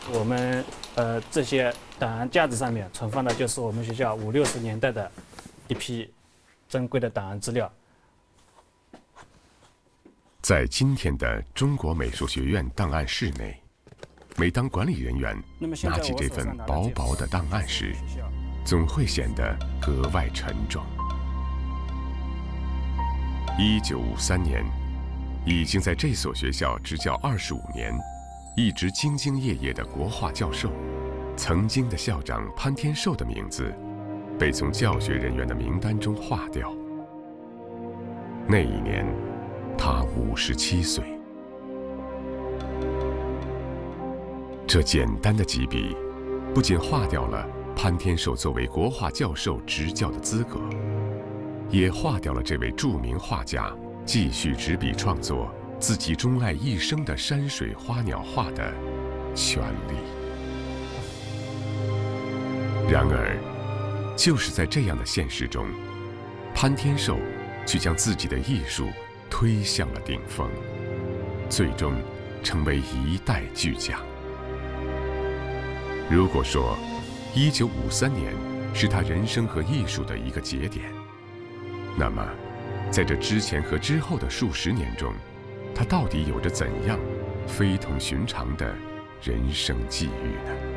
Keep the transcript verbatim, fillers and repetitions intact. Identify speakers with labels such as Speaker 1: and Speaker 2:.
Speaker 1: 我们呃这些档案架子上面存放的就是我们学校五六十年代的一批珍贵的档案资料。
Speaker 2: 在今天的中国美术学院档案室内，每当管理人员拿起这份薄薄的档案时，总会显得格外沉重。一九五三年，已经在这所学校执教二十五年，一直兢兢业业的国画教授，曾经的校长潘天寿的名字，被从教学人员的名单中划掉。那一年，他五十七岁。这简单的几笔，不仅划掉了潘天寿作为国画教授执教的资格，也划掉了这位著名画家继续执笔创作自己钟爱一生的山水花鸟画的权利。然而，就是在这样的现实中，潘天寿却将自己的艺术推向了顶峰，最终成为一代巨匠。如果说一九五三年是他人生和艺术的一个节点，那么在这之前和之后的数十年中，他到底有着怎样非同寻常的人生际遇呢？